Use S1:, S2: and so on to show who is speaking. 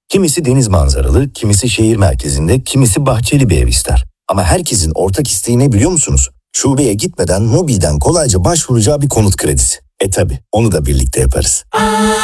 S1: Kimisi deniz manzaralı, kimisi şehir merkezinde, kimisi bahçeli bir ev ister. Ama herkesin ortak isteği ne biliyor musunuz? Şubeye gitmeden mobilden kolayca başvuracağı bir konut kredisi. Tabi onu da birlikte yaparız.